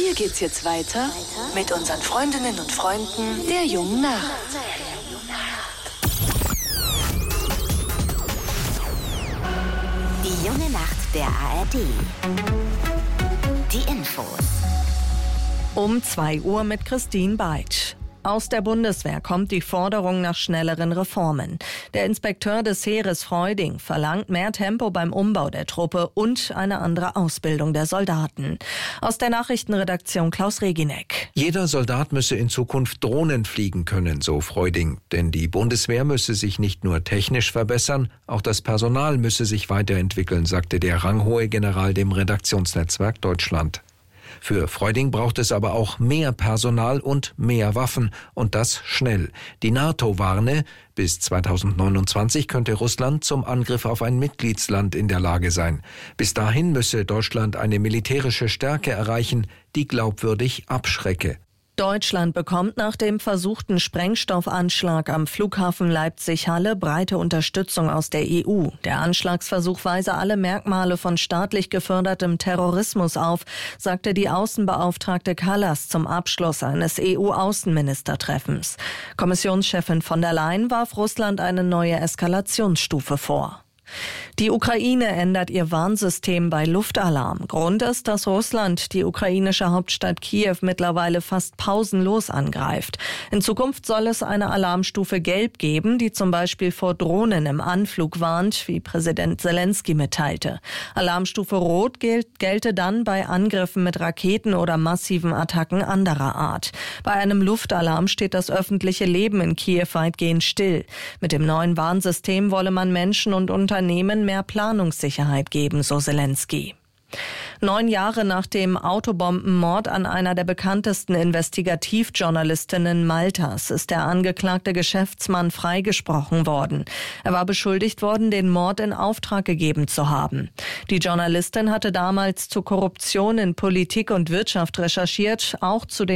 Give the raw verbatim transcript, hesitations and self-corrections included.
hier geht's jetzt weiter mit unseren Freundinnen und Freunden der Jungen Nacht. Die junge Nacht der A R D. Die Infos. Um zwei Uhr mit Christine Beitsch. Aus der Bundeswehr kommt die Forderung nach schnelleren Reformen. Der Inspekteur des Heeres Freuding verlangt mehr Tempo beim Umbau der Truppe und eine andere Ausbildung der Soldaten. Aus der Nachrichtenredaktion Klaus Regineck. Jeder Soldat müsse in Zukunft Drohnen fliegen können, so Freuding. Denn die Bundeswehr müsse sich nicht nur technisch verbessern, auch das Personal müsse sich weiterentwickeln, sagte der ranghohe General dem Redaktionsnetzwerk Deutschland. Für Freuding braucht es aber auch mehr Personal und mehr Waffen, und das schnell. Die NATO warne, bis zweitausendneunundzwanzig könnte Russland zum Angriff auf ein Mitgliedsland in der Lage sein. Bis dahin müsse Deutschland eine militärische Stärke erreichen, die glaubwürdig abschrecke. Deutschland bekommt nach dem versuchten Sprengstoffanschlag am Flughafen Leipzig-Halle breite Unterstützung aus der E U. Der Anschlagsversuch weise alle Merkmale von staatlich gefördertem Terrorismus auf, sagte die Außenbeauftragte Kallas zum Abschluss eines E U-Außenministertreffens. Kommissionschefin von der Leyen warf Russland eine neue Eskalationsstufe vor. Die Ukraine ändert ihr Warnsystem bei Luftalarm. Grund ist, dass Russland die ukrainische Hauptstadt Kiew mittlerweile fast pausenlos angreift. In Zukunft soll es eine Alarmstufe Gelb geben, die zum Beispiel vor Drohnen im Anflug warnt, wie Präsident Zelensky mitteilte. Alarmstufe Rot gilt, gelte dann bei Angriffen mit Raketen oder massiven Attacken anderer Art. Bei einem Luftalarm steht das öffentliche Leben in Kiew weitgehend still. Mit dem neuen Warnsystem wolle man Menschen und Unternehmen mehr Planungssicherheit geben, so Zelensky. Neun Jahre nach dem Autobombenmord an einer der bekanntesten Investigativjournalistinnen Maltas ist der angeklagte Geschäftsmann freigesprochen worden. Er war beschuldigt worden, den Mord in Auftrag gegeben zu haben. Die Journalistin hatte damals zu Korruption in Politik und Wirtschaft recherchiert, auch zu den